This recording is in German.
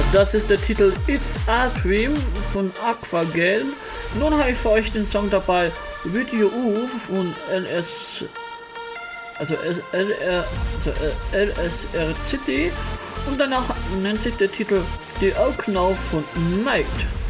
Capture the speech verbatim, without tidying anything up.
das ist der Titel It's a Dream von Aquagale. Nun habe ich für euch den Song dabei Video U von L S, also L R, also L S R City, und danach nennt sich der Titel The Oak Now von Mate.